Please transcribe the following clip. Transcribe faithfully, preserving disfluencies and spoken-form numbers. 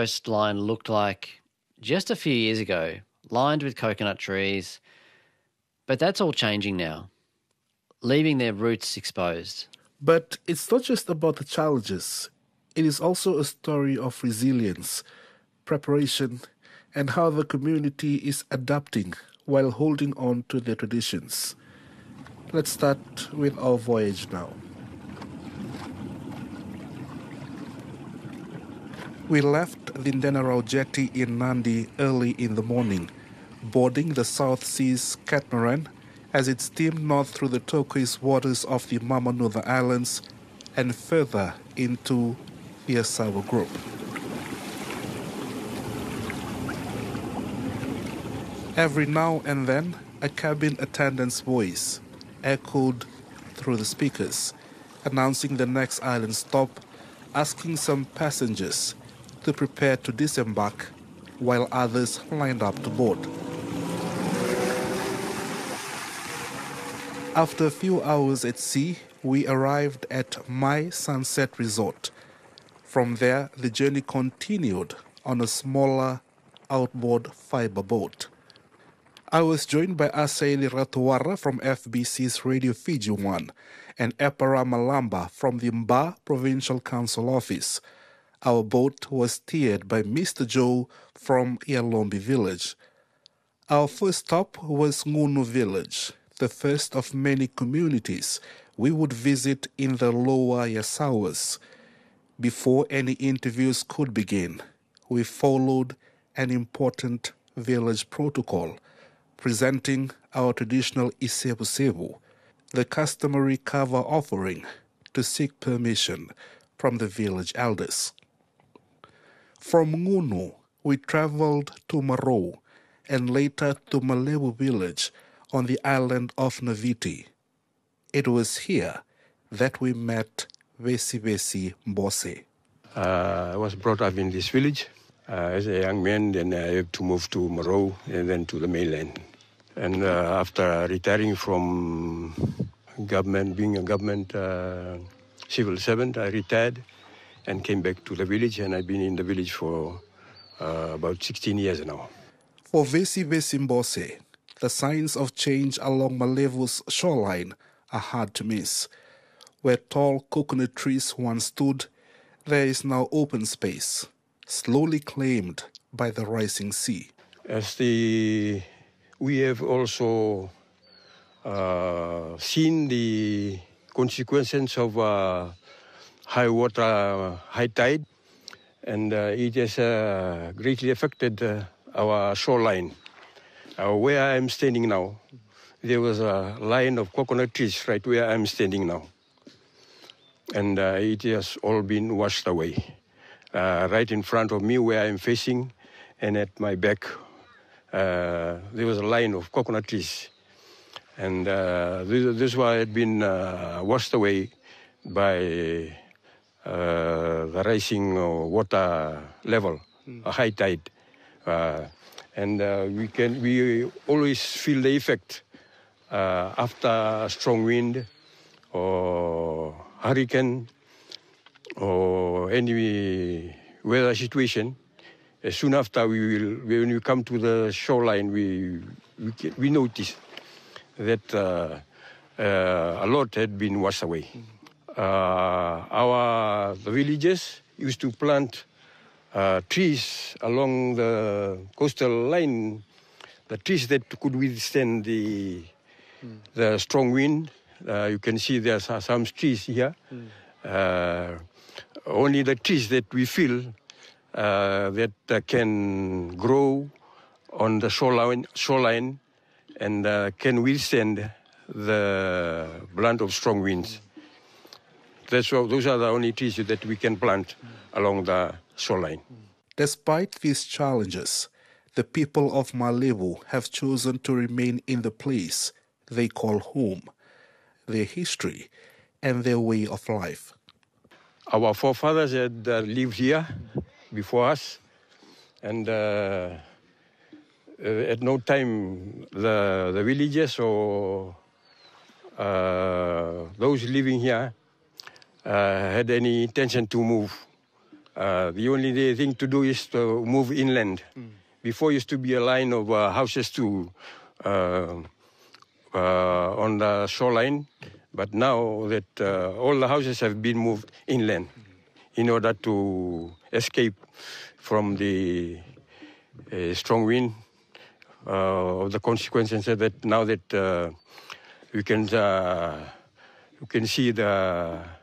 coastline looked like just a few years ago, lined with coconut trees, but that's all changing now, leaving their roots exposed. But it's not just about the challenges. It is also a story of resilience, preparation, and how the community is adapting while holding on to their traditions. Let's start with our voyage now. We left the Ndenarau jetty in Nandi early in the morning, boarding the South Seas catamaran as it steamed north through the turquoise waters of the Mamanuca Islands and further into the Asawa Group. Every now and then, a cabin attendant's voice echoed through the speakers, announcing the next island stop, asking some passengers to prepare to disembark while others lined up to board. After a few hours at sea, we arrived at Mai Sunset Resort. From there, the journey continued on a smaller outboard fiber boat. I was joined by Asaeli Ratuara from F B C's Radio Fiji one and Epara Malamba from the Mba Provincial Council Office. Our boat was steered by Mister Joe from Ialombi Village. Our first stop was Ngunu Village, the first of many communities we would visit in the lower Yasawas. Before any interviews could begin, we followed an important village protocol, presenting our traditional isebu-sebu, the customary cover offering to seek permission from the village elders. From Ngunu, we traveled to Marou and later to Malebu village on the island of Naviti. It was here that we met Vesi Vesi Mbose. Uh, I was brought up in this village uh, as a young man, then I had to move to Marou and then to the mainland. And uh, after retiring from government, being a government uh, civil servant, I retired and came back to the village, and I've been in the village for uh, about sixteen years now. For Vesi Vesi Mbose, the signs of change along Malevu's shoreline are hard to miss. Where tall coconut trees once stood, there is now open space, slowly claimed by the rising sea. As the we have also uh, seen the consequences of uh, high water, high tide, and uh, it has uh, greatly affected uh, our shoreline. Uh, where I am standing now, there was a line of coconut trees right where I am standing now. And uh, it has all been washed away. Uh, right in front of me where I am facing and at my back, uh, there was a line of coconut trees. And uh, this, this one had been uh, washed away by uh, the rising uh, water level, mm. a high tide. Uh, and uh, we can we always feel the effect uh, after a strong wind or hurricane or any weather situation. As soon after we will, when we come to the shoreline, we we, we notice that uh, uh, a lot had been washed away. Uh, our the villagers used to plant uh, trees along the coastal line, the trees that could withstand the mm. the strong wind. Uh, you can see there are some trees here. Mm. Uh, only the trees that we feel uh, that uh, can grow on the shoreline, shoreline and uh, can withstand the brunt of strong winds. That's what, those are the only trees that we can plant mm. along the shoreline. Despite these challenges, the people of Malevu have chosen to remain in the place they call home, their history, and their way of life. Our forefathers had uh, lived here before us, and uh, uh, at no time the, the villagers or uh, those living here uh, had any intention to move Uh, the only thing to do is to move inland. Mm. Before used to be a line of uh, houses to uh, uh, on the shoreline, but now that uh, all the houses have been moved inland mm. in order to escape from the uh, strong wind, uh, of the consequences that now that uh, we can uh, you can see the